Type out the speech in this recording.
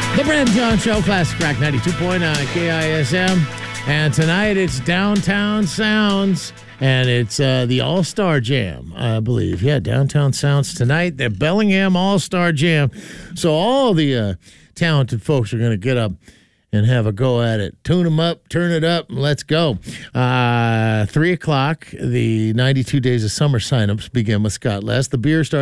The Brad and John Show, Classic Rock 92.9 KISM. And tonight it's Downtown Sounds, and it's the All-Star Jam, I believe. Yeah, Downtown Sounds tonight, the Bellingham All-Star Jam. So all the talented folks are going to get up and have a go at it. Tune them up, turn it up, and let's go. 3 o'clock, the 92 Days of Summer signups begin with Scott Less. The beer starts